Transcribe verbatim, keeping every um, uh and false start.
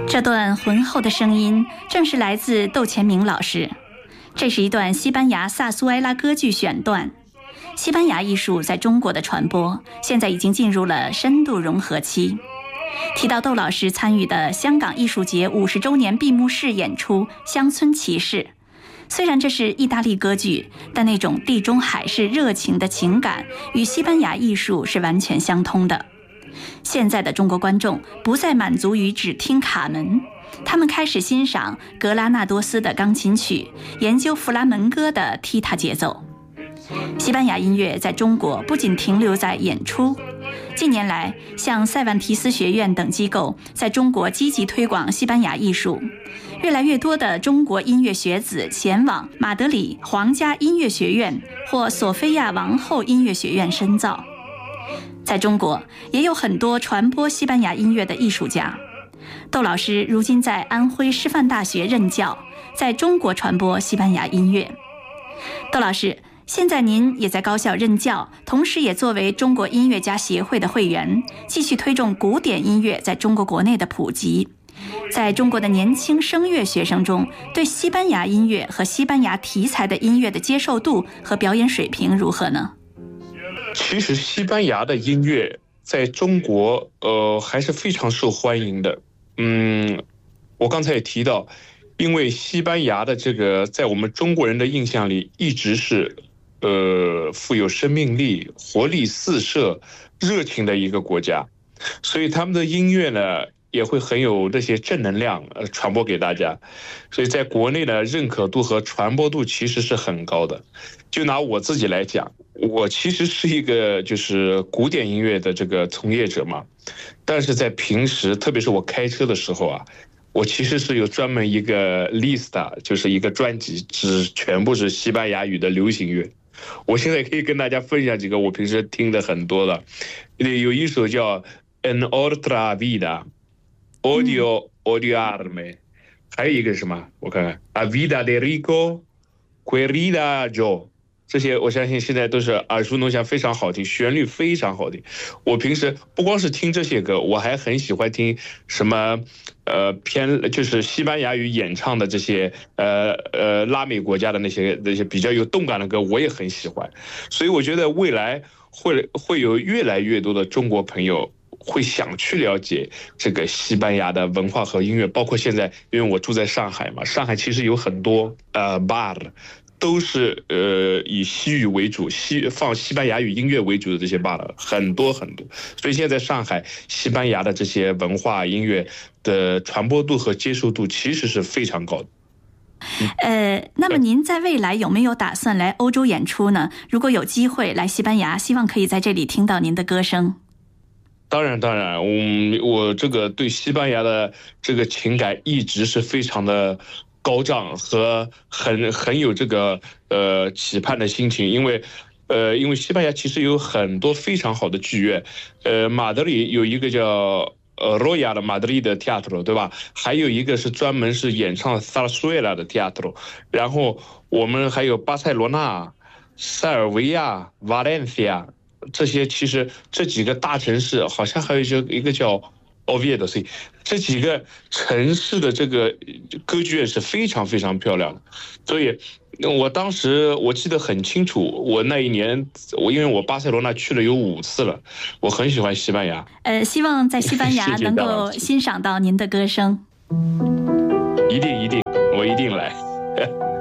这段浑厚的声音正是来自窦乾明老师。这是一段西班牙萨苏埃拉歌剧选段。西班牙艺术在中国的传播现在已经进入了深度融合期。提到窦老师参与的香港艺术节五十周年闭幕式演出《乡村骑士》，虽然这是意大利歌剧，但那种地中海式热情的情感与西班牙艺术是完全相通的。现在的中国观众不再满足于只听卡门，他们开始欣赏格拉纳多斯的钢琴曲，研究弗拉门戈的踢踏节奏。西班牙音乐在中国不仅停留在演出，近年来像塞万提斯学院等机构在中国积极推广西班牙艺术，越来越多的中国音乐学子前往马德里皇家音乐学院或索菲亚王后音乐学院深造。在中国也有很多传播西班牙音乐的艺术家。窦老师如今在安徽师范大学任教，在中国传播西班牙音乐。窦老师，现在您也在高校任教，同时也作为中国音乐家协会的会员，继续推动古典音乐在中国国内的普及。在中国的年轻声乐学生中，对西班牙音乐和西班牙题材的音乐的接受度和表演水平如何呢？ 其实西班牙的音乐在中国呃还是非常受欢迎的。嗯，我刚才也提到，因为西班牙的这个在我们中国人的印象里一直是呃富有生命力、活力四射、热情的一个国家，所以他们的音乐呢也会很有这些正能量呃传播给大家，所以在国内的认可度和传播度其实是很高的。就拿我自己来讲，我其实是一个就是古典音乐的这个从业者嘛，但是在平时特别是我开车的时候啊，我其实是有专门一个 list， 就是一个专辑，只全部是西班牙语的流行乐。我现在可以跟大家分享几个我平时听的很多的，有一首叫 En otra vida Odio odiarme， 还有一个什么我看看 A vida de rico Querida yo， 这些我相信现在都是耳熟能详，非常好听，旋律非常好听。我平时不光是听这些歌，我还很喜欢听什么呃偏就是西班牙语演唱的这些呃呃拉美国家的那些那些比较有动感的歌，我也很喜欢。所以我觉得未来会会有越来越多的中国朋友会想去了解这个西班牙的文化和音乐，包括现在因为我住在上海嘛，上海其实有很多呃 bar 都是呃以西语为主，西放西班牙语音乐为主的这些 bar 很多很多，所以现在上海西班牙的这些文化音乐的传播度和接受度其实是非常高的。 呃，那么您在未来有没有打算来欧洲演出呢？如果有机会来西班牙，希望可以在这里听到您的歌声。 当然当然，我我这个对西班牙的这个情感一直是非常的高涨和很很有这个呃期盼的心情，因为呃因为西班牙其实有很多非常好的剧院，呃马德里有一个叫呃罗亚的马德里的 teatro， 对吧？还有一个是专门是演唱萨拉苏埃拉的 teatro， 然后我们还有巴塞罗那、塞尔维亚、瓦伦西亚。这些其实这几个大城市，好像还有一个叫奥维耶多，这几个城市的这个歌剧院是非常非常漂亮的。所以我当时我记得很清楚，我那一年我因为我巴塞罗那去了有五次了，我很喜欢西班牙。 呃，希望在西班牙能够欣赏到您的歌声。 一定一定，我一定来。